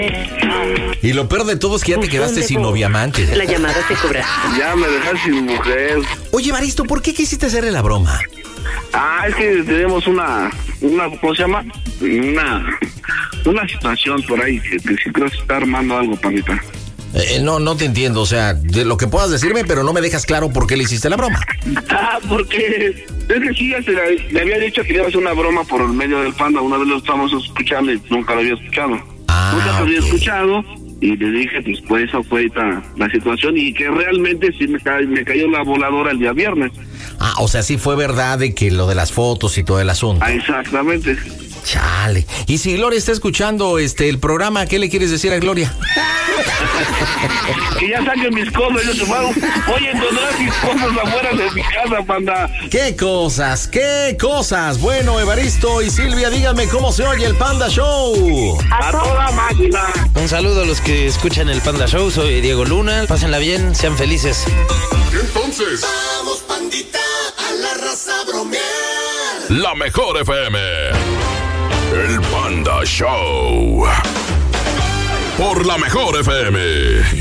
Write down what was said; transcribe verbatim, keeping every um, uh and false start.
Y lo peor de todo es que ya te quedaste sin noviamante. La llamada se cobra. Ya me dejaste sin mujer. Oye, Evaristo, ¿por qué quisiste hacerle la broma? Ah, es que tenemos una, una, ¿cómo se llama? Una, una situación por ahí que, que sí creo que se está armando algo, panita. Eh, no, no te entiendo, o sea, de lo que puedas decirme, pero no me dejas claro por qué le hiciste la broma. Ah, porque es que sí, ya se la, le había dicho que iba a hacer una broma por el medio del Panda. Una vez lo estábamos escuchando y nunca lo había escuchado. Ah, nunca lo había okay. escuchado y le dije, pues, pues esa fue la, la situación y que realmente sí me, ca, me cayó la voladora el día viernes. Ah, o sea, sí fue verdad de que lo de las fotos y todo el asunto. Ah, exactamente. Chale. Y si Gloria está escuchando este el programa, ¿qué le quieres decir a Gloria? Que ya saquen mis cosas, yo te pago. Oye, tendrás mis cosas afuera de mi casa, Panda. ¿Qué cosas? ¿Qué cosas? Bueno, Evaristo y Silvia, díganme cómo se oye el Panda Show. A toda máquina. Un saludo a los que escuchan el Panda Show. Soy Diego Luna. Pásenla bien, sean felices. Entonces, vamos, pandita, a la raza bromear. La mejor F M. El Panda Show. Por la mejor F M.